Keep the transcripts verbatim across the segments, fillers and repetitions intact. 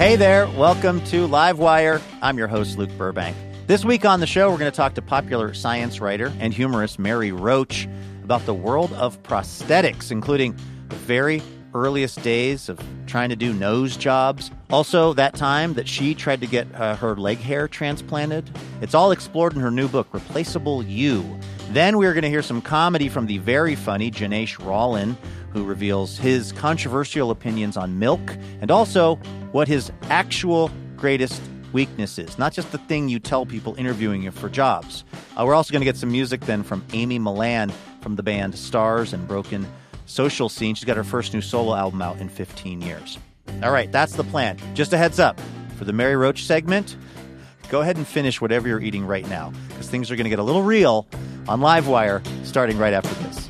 Hey there, welcome to Livewire. I'm your host, Luke Burbank. This week on the show, we're going to talk to popular science writer and humorist Mary Roach about the world of prosthetics, including the very earliest days of trying to do nose jobs. Also, that time that she tried to get uh, her leg hair transplanted. It's all explored in her new book, Replaceable You. Then we're going to hear some comedy from the very funny Janesh Rollin, who reveals his controversial opinions on milk and also what his actual greatest weakness is, not just the thing you tell people interviewing you for jobs. Uh, we're also going to get some music then from Amy Millan from the band Stars and Broken Social Scene. She's got her first new solo album out in fifteen years. All right, that's the plan. Just a heads up, for the Mary Roach segment, go ahead and finish whatever you're eating right now, because things are going to get a little real on Livewire starting right after this.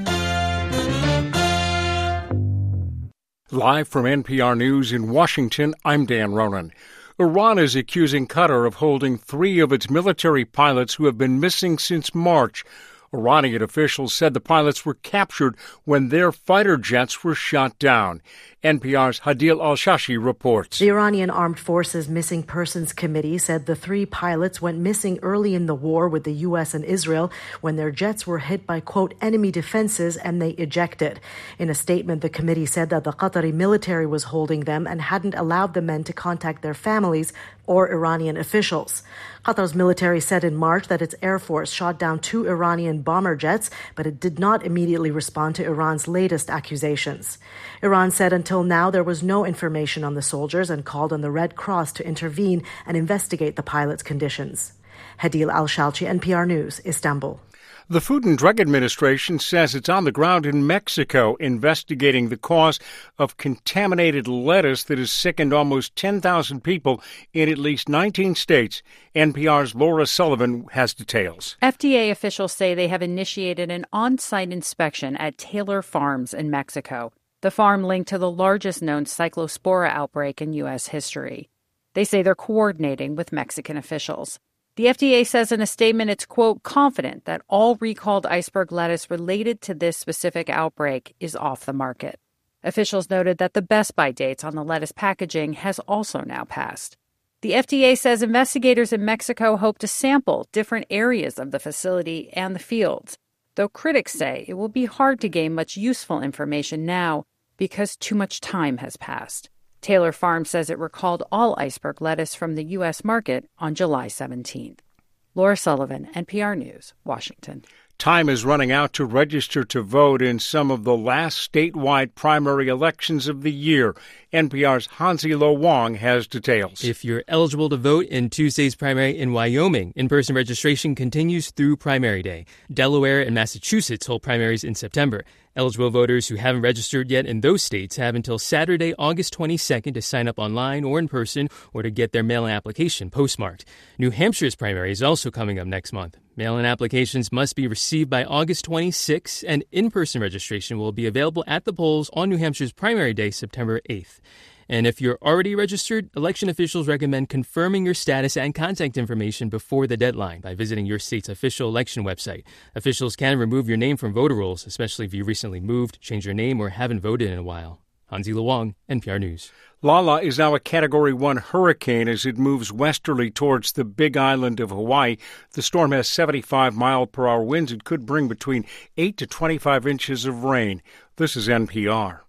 Live from N P R News in Washington, I'm Dan Ronan. Iran is accusing Qatar of holding three of its military pilots who have been missing since March. Iranian officials said the pilots were captured when their fighter jets were shot down. N P R's Hadil Al-Shashi reports. The Iranian Armed Forces Missing Persons Committee said the three pilots went missing early in the war with the U S and Israel when their jets were hit by, quote, enemy defenses and they ejected. In a statement, the committee said that the Qatari military was holding them and hadn't allowed the men to contact their families or Iranian officials. Qatar's military said in March that its air force shot down two Iranian bomber jets, but it did not immediately respond to Iran's latest accusations. Iran said until now there was no information on the soldiers and called on the Red Cross to intervene and investigate the pilots' conditions. Hadil Al-Shalchi, N P R News, Istanbul. The Food and Drug Administration says it's on the ground in Mexico investigating the cause of contaminated lettuce that has sickened almost ten thousand people in at least nineteen states. N P R's Laura Sullivan has details. F D A officials say they have initiated an on-site inspection at Taylor Farms in Mexico, the farm linked to the largest known cyclospora outbreak in U S history. They say they're coordinating with Mexican officials. The F D A says in a statement it's, quote, confident that all recalled iceberg lettuce related to this specific outbreak is off the market. Officials noted that the best-by dates on the lettuce packaging has also now passed. The F D A says investigators in Mexico hope to sample different areas of the facility and the fields, though critics say it will be hard to gain much useful information now because too much time has passed. Taylor Farms says it recalled all iceberg lettuce from the U S market on July seventeenth. Laura Sullivan, N P R News, Washington. Time is running out to register to vote in some of the last statewide primary elections of the year. N P R's Hansi Lo Wong has details. If you're eligible to vote in Tuesday's primary in Wyoming, in-person registration continues through primary day. Delaware and Massachusetts hold primaries in September. Eligible voters who haven't registered yet in those states have until Saturday, August twenty-second to sign up online or in person or to get their mail-in application postmarked. New Hampshire's primary is also coming up next month. Mail-in applications must be received by August twenty-sixth, and in-person registration will be available at the polls on New Hampshire's primary day, September eighth. And if you're already registered, election officials recommend confirming your status and contact information before the deadline by visiting your state's official election website. Officials can remove your name from voter rolls, especially if you recently moved, changed your name, or haven't voted in a while. Hansi Lo Wong, N P R News. Lala is now a Category one hurricane as it moves westerly towards the Big Island of Hawaii. The storm has seventy-five mile per hour winds. It could bring between eight to twenty-five inches of rain. This is N P R.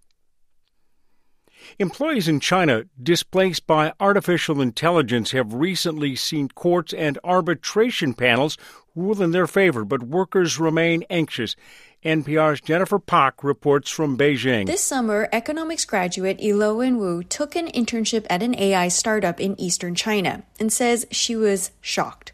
Employees in China displaced by artificial intelligence have recently seen courts and arbitration panels rule in their favor, but workers remain anxious. N P R's Jennifer Pak reports from Beijing. This summer, economics graduate Elowen Wu took an internship at an A I startup in eastern China and says she was shocked.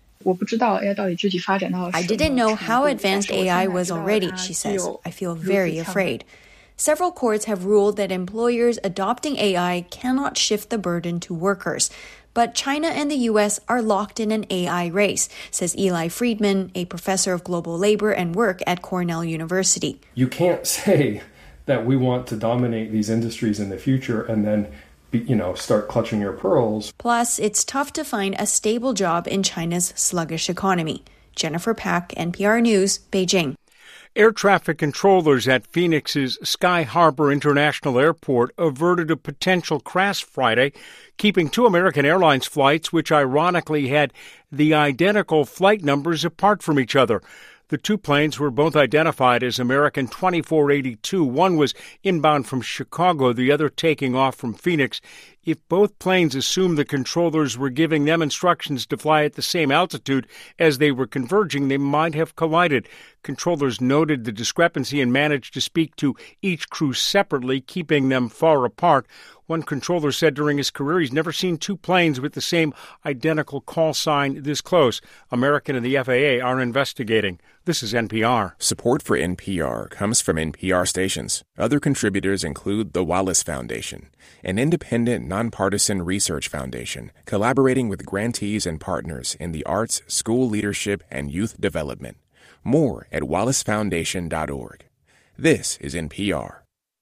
I didn't know how advanced A I was already, she says. I feel very afraid. Several courts have ruled that employers adopting A I cannot shift the burden to workers. But China and the U S are locked in an A I race, says Eli Friedman, a professor of global labor and work at Cornell University. You can't say that we want to dominate these industries in the future and then, be, you know, start clutching your pearls. Plus, it's tough to find a stable job in China's sluggish economy. Jennifer Pak, N P R News, Beijing. Air traffic controllers at Phoenix's Sky Harbor International Airport averted a potential crash Friday, keeping two American Airlines flights, which ironically had the identical flight numbers, apart from each other. The two planes were both identified as American twenty-four eighty-two. One was inbound from Chicago, the other taking off from Phoenix. If both planes assumed the controllers were giving them instructions to fly at the same altitude as they were converging, they might have collided. Controllers noted the discrepancy and managed to speak to each crew separately, keeping them far apart. One controller said during his career he's never seen two planes with the same identical call sign this close. American and the F A A are investigating. This is N P R. Support for N P R comes from N P R stations. Other contributors include the Wallace Foundation, an independent, nonpartisan research foundation collaborating with grantees and partners in the arts, school leadership, and youth development. More at wallace foundation dot org. This is N P R.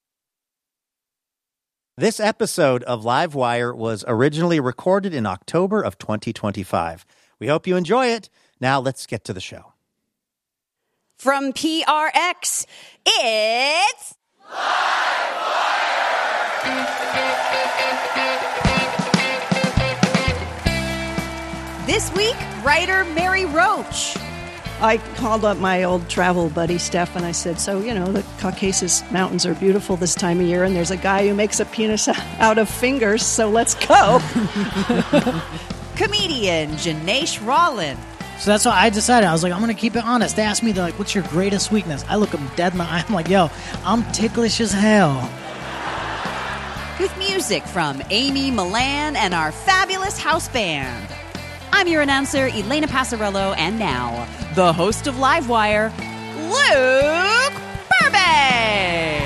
This episode of Livewire was originally recorded in October of twenty twenty-five. We hope you enjoy it. Now let's get to the show. From P R X, it's Livewire! This week, writer Mary Roach. I called up my old travel buddy, Steph, and I said, so, you know, the Caucasus Mountains are beautiful this time of year, and there's a guy who makes a penis out of fingers, so let's go. Comedian Janaesh Rollin. So that's why I decided. I was like, I'm going to keep it honest. They asked me, they're like, what's your greatest weakness? I look them dead in the eye. I'm like, yo, I'm ticklish as hell. With music from Amy Milan and our fabulous house band. I'm your announcer, Elena Passarello, and now, the host of Livewire, Luke Burbank!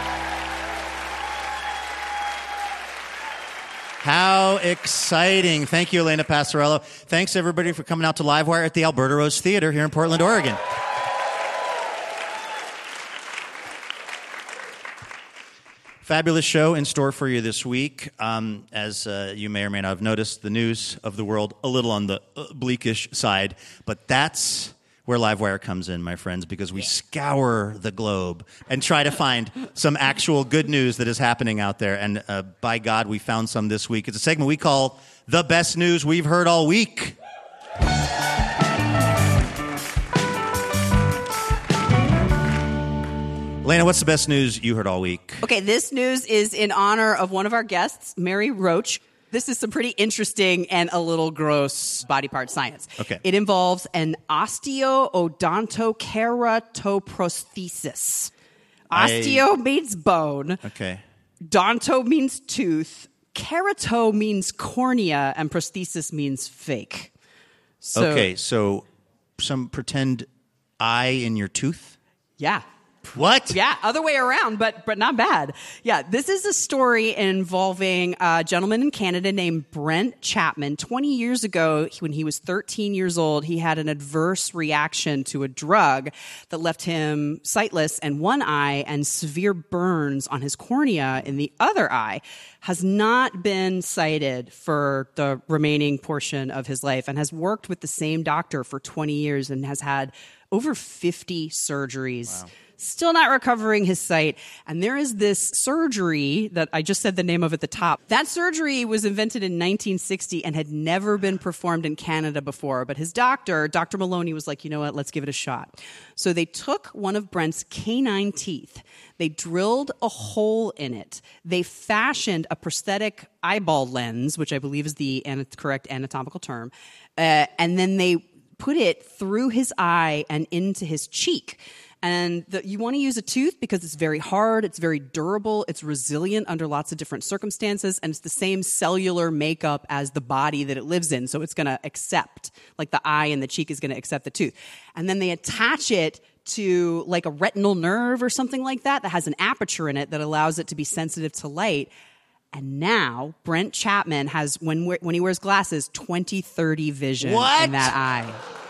How exciting. Thank you, Elena Passarello. Thanks, everybody, for coming out to Livewire at the Alberta Rose Theater here in Portland, Oregon. Fabulous show in store for you this week. Um, as uh, you may or may not have noticed, the news of the world a little on the uh, bleakish side, but that's where Livewire comes in, my friends, because we scour the globe and try to find some actual good news that is happening out there. And uh, by God, we found some this week. It's a segment we call The Best News We've Heard All Week. Lena, what's the best news you heard all week? Okay, this news is in honor of one of our guests, Mary Roach. This is some pretty interesting and a little gross body part science. Okay. It involves an osteoodontokeratoprosthesis. Osteo I... means bone. Okay. Donto means tooth. Kerato means cornea. And prosthesis means fake. So, okay, so some pretend eye in your tooth? Yeah. What? Yeah, other way around, but but not bad. Yeah, this is a story involving a gentleman in Canada named Brent Chapman. twenty years ago, when he was thirteen years old, he had an adverse reaction to a drug that left him sightless in one eye and severe burns on his cornea in the other eye. Has not been sighted for the remaining portion of his life and has worked with the same doctor for twenty years and has had over fifty surgeries. Wow. Still not recovering his sight. And there is this surgery that I just said the name of at the top. That surgery was invented in nineteen sixty and had never been performed in Canada before. But his doctor, Doctor Maloney, was like, you know what, let's give it a shot. So they took one of Brent's canine teeth. They drilled a hole in it. They fashioned a prosthetic eyeball lens, which I believe is the correct anatomical term. Uh, and then they put it through his eye and into his cheek. And the, you want to use a tooth because it's very hard, it's very durable, it's resilient under lots of different circumstances, and it's the same cellular makeup as the body that it lives in. So it's going to accept, like the eye and the cheek is going to accept the tooth. And then they attach it to like a retinal nerve or something like that that has an aperture in it that allows it to be sensitive to light. And now Brent Chapman has, when when he wears glasses, twenty thirty vision what? in that eye.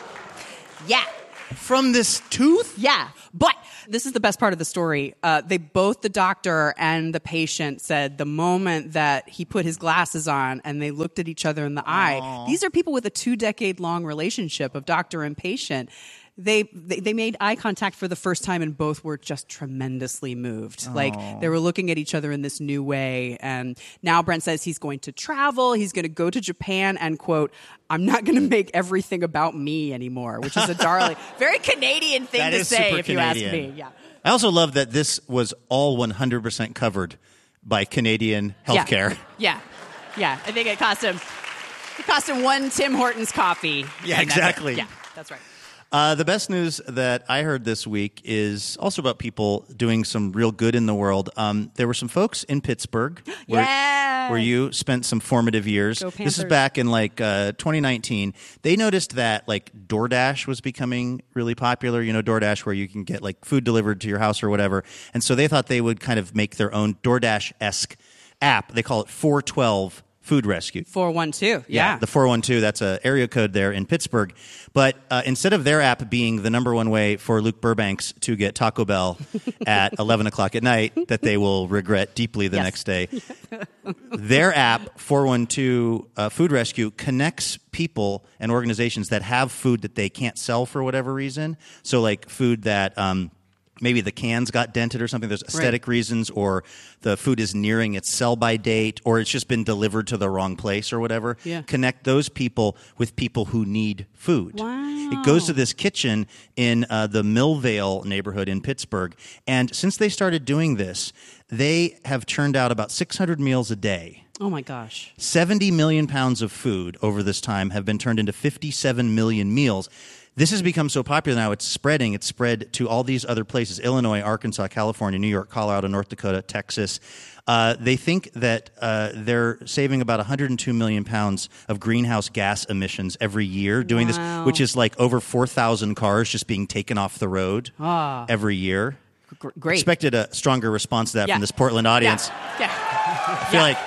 Yeah. From this tooth? Yeah. But this is the best part of the story. Uh, they both, the doctor and the patient, said the moment that he put his glasses on and they looked at each other in the eye, Aww. These are people with a two-decade-long relationship of doctor and patient. They, they they made eye contact for the first time, and both were just tremendously moved. Oh. Like, they were looking at each other in this new way. And now Brent says he's going to travel. He's going to go to Japan and, quote, I'm not going to make everything about me anymore, which is a darling, very Canadian thing That to is say, super if you ask Canadian. me. Yeah. I also love that this was all one hundred percent covered by Canadian healthcare. Yeah. yeah. Yeah. I think it cost him, it cost him one Tim Hortons coffee. Yeah, And that's it. exactly. Yeah, that's right. Uh, the best news that I heard this week is also about people doing some real good in the world. Um, there were some folks in Pittsburgh where, Yeah. where you spent some formative years. Go This is Panthers. back in like uh, twenty nineteen. They noticed that like DoorDash was becoming really popular. You know, DoorDash, where you can get like food delivered to your house or whatever. And so they thought they would kind of make their own DoorDash-esque app. They call it four twelve Food Rescue. four one two. Yeah. The four one two, that's an area code there in Pittsburgh. But uh, instead of their app being the number one way for Luke Burbanks to get Taco Bell at eleven o'clock at night that they will regret deeply the Yes. next day, their app, four one two uh, Food Rescue, connects people and organizations that have food that they can't sell for whatever reason. So like food that... Um, maybe the cans got dented or something. There's aesthetic Right. reasons, or the food is nearing its sell-by date, or it's just been delivered to the wrong place or whatever. Yeah. Connect those people with people who need food. Wow. It goes to this kitchen in uh, the Millvale neighborhood in Pittsburgh. And since they started doing this, they have churned out about six hundred meals a day. Oh, my gosh. seventy million pounds of food over this time have been turned into fifty-seven million meals. This has become so popular now, it's spreading. It's spread to all these other places: Illinois, Arkansas, California, New York, Colorado, North Dakota, Texas. Uh, they think that uh, they're saving about one hundred two million pounds of greenhouse gas emissions every year doing Wow. this, which is like over four thousand cars just being taken off the road Ah. every year. Gr- Great. Expected a stronger response to that Yeah. from this Portland audience. Yeah. yeah. I feel like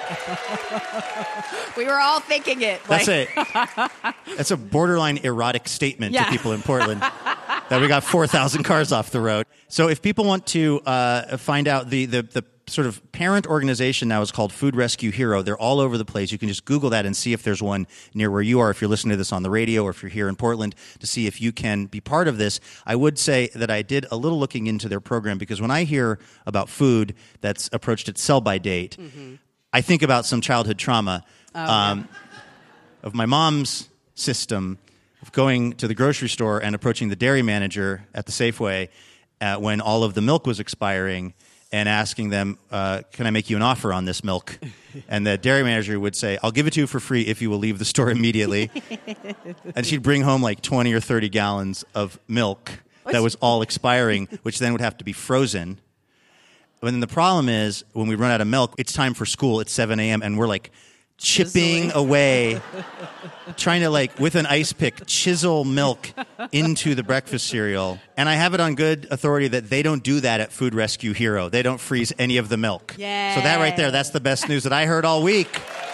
We were all thinking it. that's like, a that's a borderline erotic statement Yeah. to people in Portland that we got four thousand cars off the road. So if people want to uh, find out, the, the the sort of parent organization now is called Food Rescue Hero. They're all over the place. You can just Google that and see if there's one near where you are, if you're listening to this on the radio or if you're here in Portland, to see if you can be part of this. I would say that I did a little looking into their program, because when I hear about food that's approached its sell-by date, Mm-hmm. I think about some childhood trauma Oh, um, of my mom's system of going to the grocery store and approaching the dairy manager at the Safeway uh, when all of the milk was expiring, and asking them, uh, can I make you an offer on this milk? And the dairy manager would say, I'll give it to you for free if you will leave the store immediately. And she'd bring home like twenty or thirty gallons of milk that was all expiring, which then would have to be frozen. But then the problem is, when we run out of milk, it's time for school. It's seven a.m. and we're like chipping Chiseling. away, trying to like, with an ice pick, chisel milk into the breakfast cereal. And I have it on good authority that they don't do that at Food Rescue Hero. They don't freeze any of the milk. Yay. So that right there, that's the best news that I heard all week.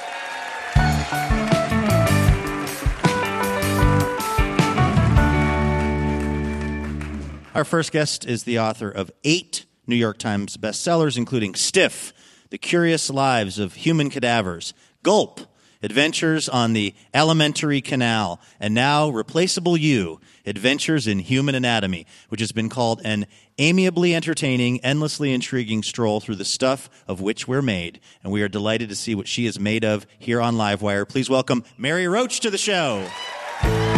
Our first guest is the author of eight New York Times bestsellers, including Stiff, The Curious Lives of Human Cadavers, Gulp, Adventures on the Alimentary Canal, and now Replaceable You, Adventures in Human Anatomy, which has been called an amiably entertaining, endlessly intriguing stroll through the stuff of which we're made. And we are delighted to see what she is made of here on Livewire. Please welcome Mary Roach to the show.